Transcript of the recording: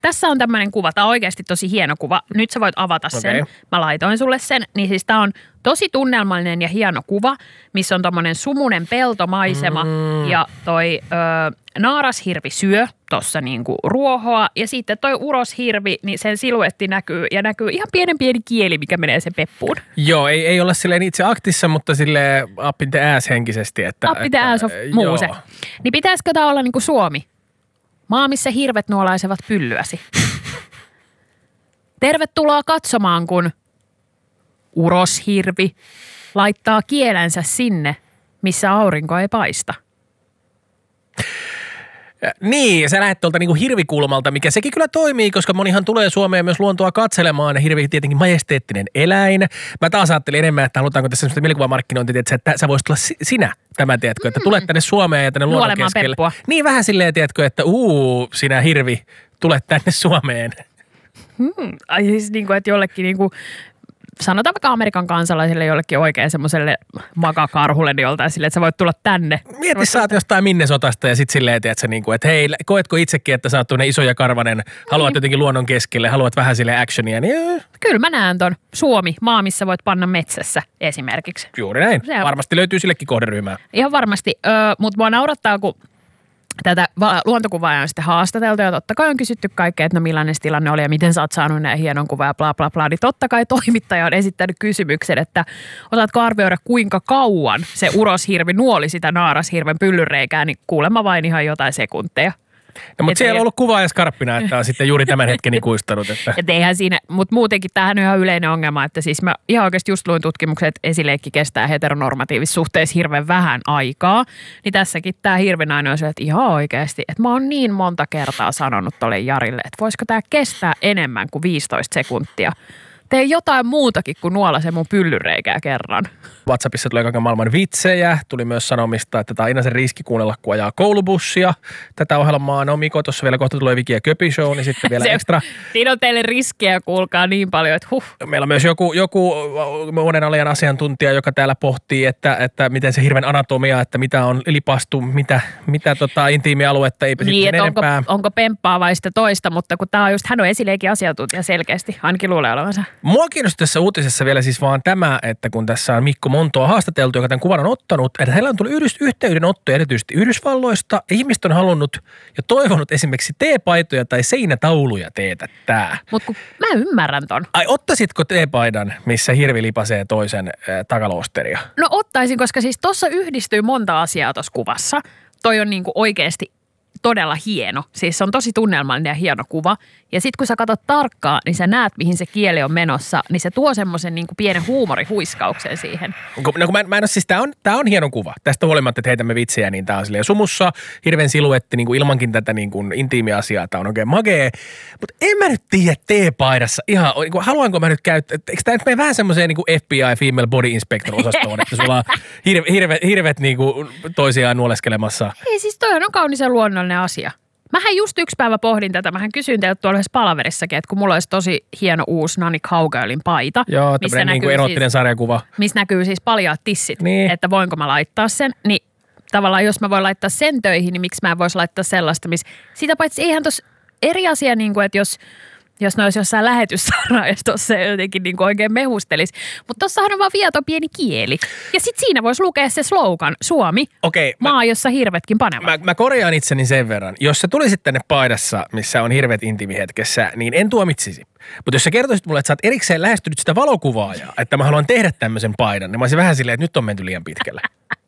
Tässä on tämmöinen kuva. Tämä on oikeasti tosi hieno kuva. Nyt sä voit avata sen. Mä laitoin sulle sen. Niin siis tää on tosi tunnelmallinen ja hieno kuva, missä on tommonen sumunen peltomaisema ja toi naarashirvi syö tossa niinku ruohoa. Ja sitten toi uroshirvi, niin sen siluetti näkyy ja näkyy ihan pieni kieli, mikä menee sen peppuun. Joo, ei olla silleen itse aktissa, mutta silleen up in the ass henkisesti. Up in the ass of muuse. Niin pitäisikö tää olla niinku Suomi? Maa, missä hirvet nuolaisevat pyllyäsi. Tervetuloa katsomaan, kun uroshirvi laittaa kielensä sinne, missä aurinko ei paista. Niin, sä lähdet tuolta niinku hirvikulmalta, mikä sekin kyllä toimii, koska monihan tulee Suomeen myös luontoa katselemaan. Hirvi tietenkin majesteettinen eläin. Mä taas ajattelin enemmän, että halutaanko tässä semmoista mielikuvamarkkinointia, että sä voisit olla sinä, tämä tiedätkö, että tulet tänne Suomeen ja tänne luonnon keskelle. Peppua. Niin vähän silleen, tiedätkö, että sinä hirvi, tulet tänne Suomeen. Ai siis niin kuin, että jollekin niin kuin, sanotaan vaikka Amerikan kansalaisille jollekin oikein semmoiselle makakarhulle joltain silleen, että sä voit tulla tänne. Mieti, sä oot jostain Minnesotasta ja sit silleen, tiedätkö, niin kuin, että hei, koetko itsekin, että sä oot tuonne iso ja karvanen, haluat jotenkin luonnon keskelle, haluat vähän silleen actionia, niin kyllä mä näen ton. Suomi, maa, missä voit panna metsässä esimerkiksi. Juuri näin. Varmasti löytyy sillekin kohderyhmää. Ihan varmasti, mutta mua naurattaa, kun tätä luontokuvaa on sitten haastateltu ja totta kai on kysytty kaikkea, että no millainen tilanne oli ja miten sä oot saanut näin hienon kuvan ja bla bla bla. Niin totta kai toimittaja on esittänyt kysymyksen, että osaatko arvioida kuinka kauan se uroshirvi nuoli sitä naarashirven pyllyreikää, niin kuulemma vain ihan jotain sekunteja. No, mutta siellä on ollut kuvaaja skarppina, että on sitten juuri tämän hetken ikuistanut. Että. Et eihän siinä, mutta muutenkin tämähän on ihan yleinen ongelma, että siis mä ihan oikeasti just luin tutkimukset, että esileikki kestää heteronormatiivisessa suhteessa hirveän vähän aikaa. Niin tässäkin tämä hirvenainen on se, että ihan oikeasti, että mä oon niin monta kertaa sanonut tolle Jarille, että voisiko tämä kestää enemmän kuin 15 sekuntia. Tee jotain muutakin kuin nuola mun pyllyreikää kerran. WhatsAppissa tuli kaiken maailman vitsejä. Tuli myös sanomista, että tämä on aina se riski kuunnella, kun ajaa koulubussia. Tätä ohjelmaa, no Miko, tuossa vielä kohta tulee Viki ja Köpi show, niin sitten vielä ekstra. Siinä on teille riskejä, kuulkaa niin paljon, että Meillä on myös joku monen alian asiantuntija, joka täällä pohtii, että miten se hirven anatomia, että mitä on lipastu, mitä intiimialuetta, eipä niin, sitten enempää. Onko pemppaa vai sitä toista, mutta kun tämä on just, hän on esileikin asiantuntija selkeästi, ainakin luulee olevansa. Mua kiinnosti tässä uutisessa vielä siis vaan tämä, että kun tässä on Mikko Montoa haastateltu, joka tämän kuvan on ottanut, että heillä on tullut yhteydenottoja erityisesti Yhdysvalloista. Ihmiset on halunnut ja toivonut esimerkiksi teepaitoja tai seinätauluja teetättää. Mutta mä ymmärrän ton. Ai, ottaisitko teepaidan, missä hirvi lipasee toisen takaloosteria? No ottaisin, koska siis tossa yhdistyy monta asiaa tossa kuvassa. Toi on niinku oikeasti todella hieno. Siis se on tosi tunnelmallinen ja hieno kuva. Ja sitten kun sä katsot tarkkaan, niin sä näet, mihin se kieli on menossa, niin se tuo semmoisen niin kuin pienen huumorihuiskauksen siihen. No kun mä en ole, siis tää on hieno kuva. Tästä huolimatta, että heitämme vitsejä, niin tää on silleen sumussa, hirveän siluetti, niin kuin ilmankin tätä niin kuin intiimiä asiaa. Tää on oikein magee. Mutta en mä nyt tiedä teepaidassa ihan, niin kuin, haluanko mä nyt käyttää, eikö tää nyt mene vähän semmoiseen niin kuin FBI, Female Body Inspector -osastoon, että sulla on hirvet niin kuin toisiaan nuoleskelemassa. Ei siis toihan on kaunis ja luonnollinen asia. Mähän just yksi päivä pohdin tätä. Mähän kysyin teiltä tuolla yhdessä palaverissakin, että kun mulla olisi tosi hieno uusi Nanny Cowgirlin paita. Joo, tämmöinen niin kuin erottinen sarjakuva. Missä näkyy siis paljaat tissit, niin. Että voinko mä laittaa sen. Niin tavallaan jos mä voin laittaa sen töihin, niin miksi mä en voisi laittaa sellaista, missä sitä paitsi eihän tuossa eri asia, niin kuin, että jos ne olisi jossain lähetyssarjassa tuossa jotenkin niin oikein mehustelisi. Mutta tuossahan on vaan vieto pieni kieli. Ja sitten siinä voisi lukea se slogan, Suomi, maa, jossa hirvetkin panevat. Mä korjaan itseni sen verran. Jos sä tulisit tänne paidassa, missä on hirvet intiimihetkessä, niin en tuomitsisi. Mutta jos sä kertoisit mulle, että sä oot erikseen lähestynyt sitä valokuvaajaa, että mä haluan tehdä tämmöisen paidan, niin mä olisin vähän silleen, että nyt on menty liian pitkälle.